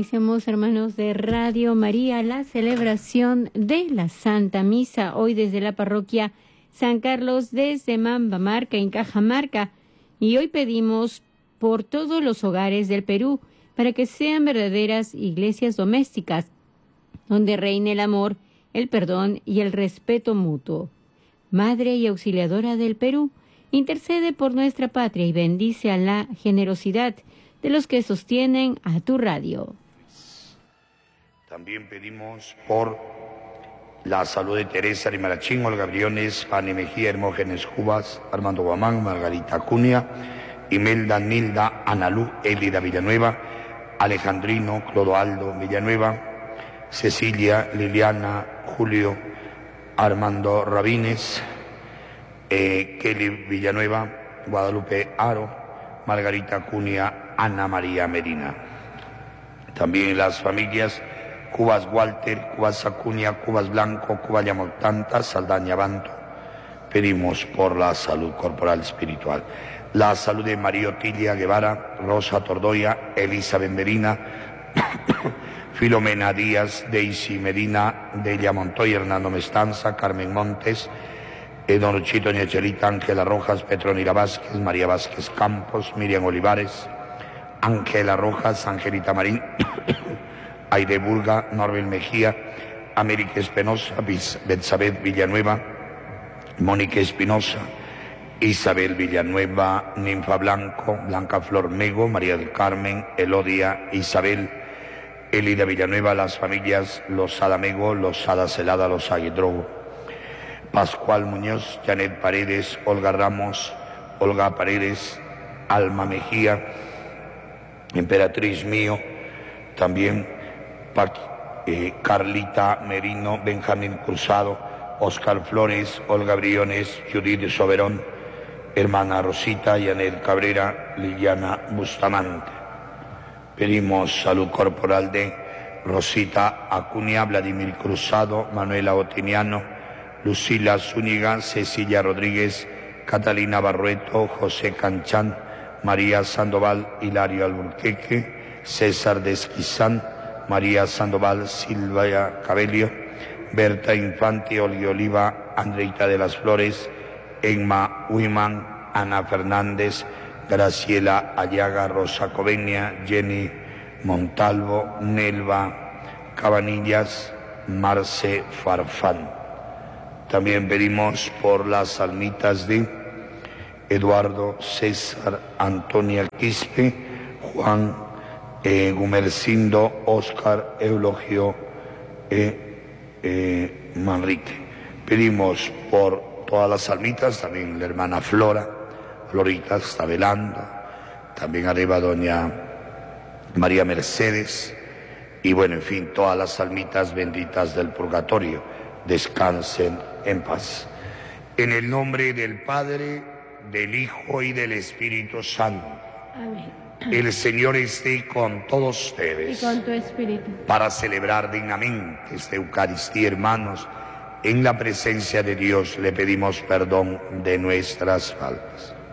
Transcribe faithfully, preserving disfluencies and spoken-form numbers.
Iniciamos, hermanos de Radio María, la celebración de la Santa Misa, hoy desde la parroquia San Carlos, desde Mambamarca, en Cajamarca. Y hoy pedimos por todos los hogares del Perú, para que sean verdaderas iglesias domésticas, donde reine el amor, el perdón y el respeto mutuo. Madre y auxiliadora del Perú, intercede por nuestra patria y bendice a la generosidad de los que sostienen a tu radio. También pedimos por la salud de Teresa Rimarachín, Olga Briones, Fanny Mejía, Hermógenes Cubas, Armando Guamán, Margarita Acuña, Imelda, Nilda, Analú, Elida Villanueva, Alejandrino, Clodoaldo Villanueva, Cecilia, Liliana, Julio, Armando Rabines, eh, Kelly Villanueva, Guadalupe Aro, Margarita Acuña, Ana María Medina. También las familias Cubas Walter, Cubas Acuña, Cubas Blanco, Cubas Yamotanta, Saldaña Banto. Pedimos por la salud corporal espiritual. La salud de María Otilia Guevara, Rosa Tordoya, Elizabeth Medina, Filomena Díaz, Daisy Medina, Delia Montoya, Hernando Mestanza, Carmen Montes, Don Luchito Ñechelita, Ángela Rojas, Petronila Vázquez, María Vázquez Campos, Miriam Olivares, Ángela Rojas, Angelita Marín, Aide Burga, Norbel Mejía, América Espinosa, Betsabeth Villanueva, Mónica Espinosa, Isabel Villanueva, Ninfa Blanco, Blanca Flor Mego, María del Carmen, Elodia, Isabel, Elida Villanueva, las familias Losada Mego, Losada Celada, Losada Guidrogo, Pascual Muñoz, Janet Paredes, Olga Ramos, Olga Paredes, Alma Mejía, Emperatriz Mío, también eh, Carlita Merino, Benjamín Cruzado, Oscar Flores, Olga Briones, Judith Soberón, hermana Rosita, Yanet Cabrera, Liliana Bustamante. Pedimos salud corporal de Rosita Acuña, Vladimir Cruzado, Manuela Otiniano, Lucila Zúñiga, Cecilia Rodríguez, Catalina Barrueto, José Canchán, María Sandoval, Hilario Alburqueque, César Desquizán, María Sandoval, Silvia Cabello, Berta Infante, Olga Oliva, Andreita de las Flores, Emma Uiman, Ana Fernández, Graciela Ayaga, Rosa Covenia, Jenny Montalvo, Nelva Cabanillas, Marce Farfán. También pedimos por las almitas de Eduardo, César, Antonia Quispe, Juan eh, Gumercindo, Óscar, Eulogio eh, eh, Manrique. Pedimos por todas las almitas, también la hermana Flora, Florita está velando, también arriba doña María Mercedes, y bueno, en fin, todas las almitas benditas del purgatorio, descansen en paz. En el nombre del Padre, del Hijo y del Espíritu Santo. Amén. El Señor esté con todos ustedes. Y con tu espíritu. Para celebrar dignamente esta Eucaristía, hermanos, en la presencia de Dios le pedimos perdón de nuestras faltas.